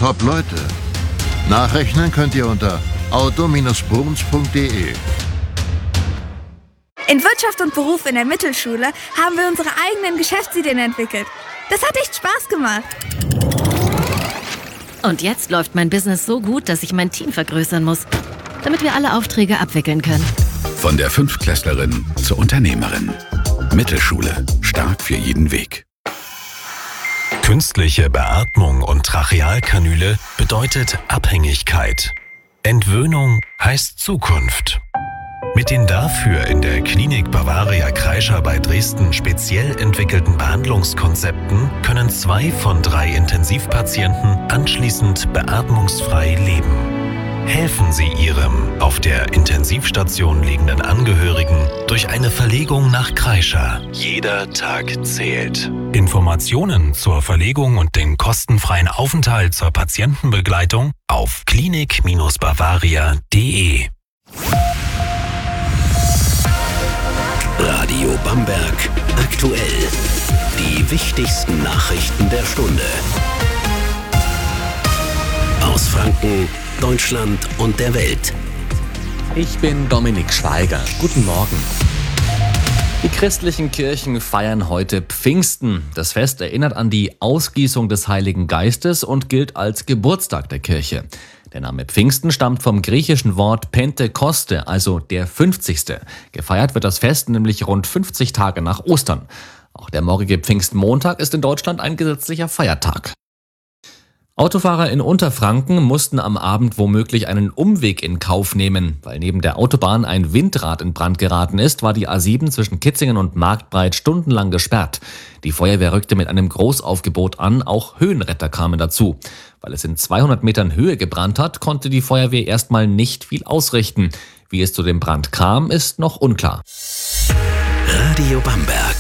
Top-Leute. Nachrechnen könnt ihr unter auto-bruns.de. In Wirtschaft und Beruf in der Mittelschule haben wir unsere eigenen Geschäftsideen entwickelt. Das hat echt Spaß gemacht. Und jetzt läuft mein Business so gut, dass ich mein Team vergrößern muss, damit wir alle Aufträge abwickeln können. Von der Fünftklässlerin zur Unternehmerin. Mittelschule. Stark für jeden Weg. Künstliche Beatmung und Trachealkanüle bedeutet Abhängigkeit. Entwöhnung heißt Zukunft. Mit den dafür in der Klinik Bavaria Kreischer bei Dresden speziell entwickelten Behandlungskonzepten können 2 von 3 Intensivpatienten anschließend beatmungsfrei leben. Helfen Sie Ihrem auf der Intensivstation liegenden Angehörigen durch eine Verlegung nach Kreischer. Jeder Tag zählt. Informationen zur Verlegung und den kostenfreien Aufenthalt zur Patientenbegleitung auf klinik-bavaria.de. Radio Bamberg aktuell. Die wichtigsten Nachrichten der Stunde. Aus Franken, Deutschland und der Welt. Ich bin Dominik Schweiger. Guten Morgen. Die christlichen Kirchen feiern heute Pfingsten. Das Fest erinnert an die Ausgießung des Heiligen Geistes und gilt als Geburtstag der Kirche. Der Name Pfingsten stammt vom griechischen Wort Pentekoste, also der 50. Gefeiert wird das Fest nämlich rund 50 Tage nach Ostern. Auch der morgige Pfingstmontag ist in Deutschland ein gesetzlicher Feiertag. Autofahrer in Unterfranken mussten am Abend womöglich einen Umweg in Kauf nehmen. Weil neben der Autobahn ein Windrad in Brand geraten ist, war die A7 zwischen Kitzingen und Marktbreit stundenlang gesperrt. Die Feuerwehr rückte mit einem Großaufgebot an, auch Höhenretter kamen dazu. Weil es in 200 Metern Höhe gebrannt hat, konnte die Feuerwehr erstmal nicht viel ausrichten. Wie es zu dem Brand kam, ist noch unklar. Radio Bamberg.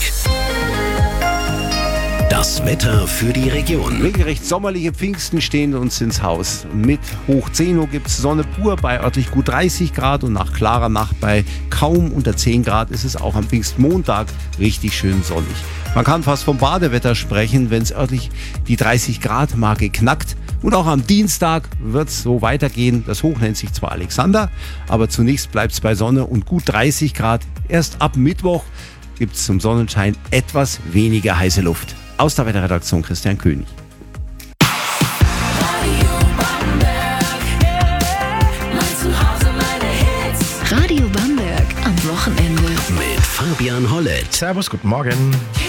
Das Wetter für die Region. Regelrecht sommerliche Pfingsten stehen uns ins Haus. Mit hoch 10 Uhr gibt es Sonne pur bei örtlich gut 30 Grad und nach klarer Nacht bei kaum unter 10 Grad ist es auch am Pfingstmontag richtig schön sonnig. Man kann fast vom Badewetter sprechen, wenn es örtlich die 30 Grad Marke knackt. Und auch am Dienstag wird es so weitergehen. Das Hoch nennt sich zwar Alexander, aber zunächst bleibt es bei Sonne und gut 30 Grad. Erst ab Mittwoch gibt es zum Sonnenschein etwas weniger heiße Luft. Aus der Wetterredaktion Christian König. Radio Bamberg am Wochenende. Mit Fabian Hollett. Servus, guten Morgen.